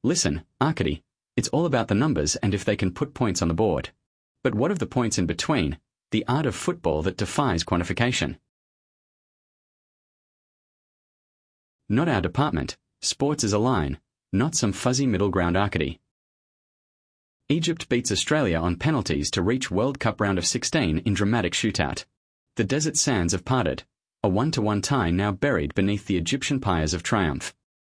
Listen, Arcady, it's all about the numbers and if they can put points on the board. But what of the points in between, the art of football that defies quantification? Not our department. Sports is a line, not some fuzzy middle ground, Arcady. Egypt beats Australia on penalties to reach World Cup round of 16 in dramatic shootout. The desert sands have parted, a 1-1 tie now buried beneath the Egyptian pyres of triumph.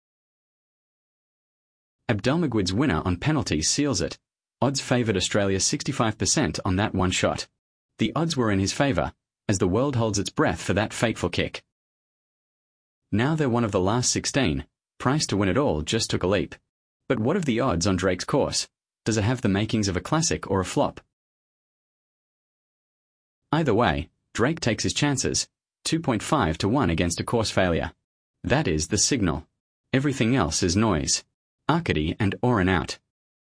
Abdelmajid's winner on penalties seals it. Odds favoured Australia 65% on that one shot. The odds were in his favour, as the world holds its breath for that fateful kick. Now they're one of the last 16. Price to win it all just took a leap. But what of the odds on Drake's course? Does it have the makings of a classic or a flop? Either way, Drake takes his chances, 2.5 to 1 against a course failure. That is the signal. Everything else is noise. Arcady and Oren out.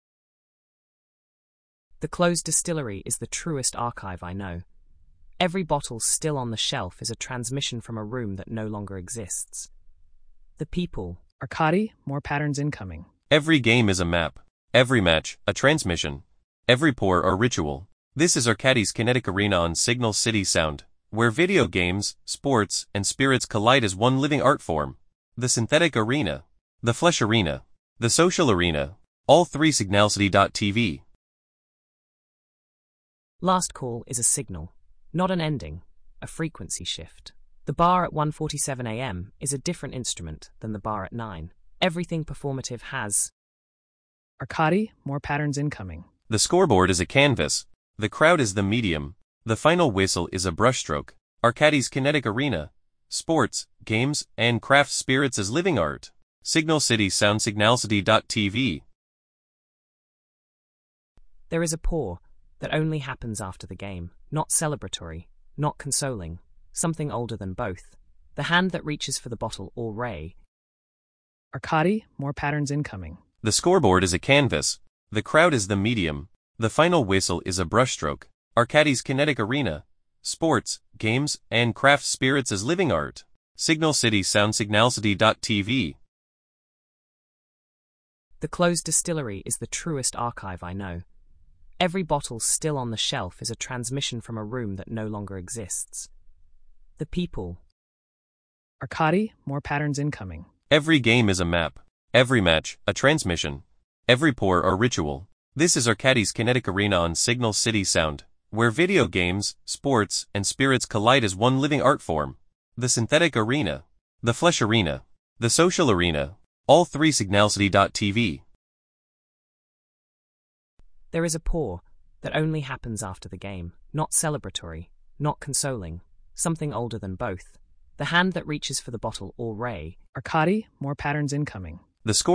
The closed distillery is the truest archive I know. Every bottle still on the shelf is a transmission from a room that no longer exists. The people. Arcady, more patterns incoming. Every game is a map. Every match, a transmission. Every pour, a ritual. This is Arcady's Kinetic Arena on Signal City Sound, where video games, sports, and spirits collide as one living art form. The synthetic arena. The flesh arena. The social arena. All three signalcity.tv. Last call is a signal, not an ending, a frequency shift. The bar at 1:47 a.m. is a different instrument than the bar at 9. Everything performative has. Arcady, more patterns incoming. The scoreboard is a canvas. The crowd is the medium. The final whistle is a brushstroke. Arcady's Kinetic Arena. Sports, games, and craft spirits as living art. Signal City Sound signalcity.tv. There is a pour that only happens after the game, not celebratory, not consoling, something older than both. The hand that reaches for the bottle or ray. Arcady, more patterns incoming. The scoreboard is a canvas. The crowd is the medium. The final whistle is a brushstroke. Arcady's Kinetic Arena. Sports, games, and craft spirits as living art. Signal City Sound signalcity.tv. The closed distillery is the truest archive I know. Every bottle still on the shelf is a transmission from a room that no longer exists. The people. Arcady, more patterns incoming. Every game is a map. Every match, a transmission. Every pour, a ritual. This is Arcady's Kinetic Arena on Signal City Sound, where video games, sports, and spirits collide as one living art form. The synthetic arena. The flesh arena. The social arena. All three signalcity.tv. There is a pour that only happens after the game, not celebratory, not consoling, something older than both. The hand that reaches for the bottle or ray. Arcady, more patterns incoming. The score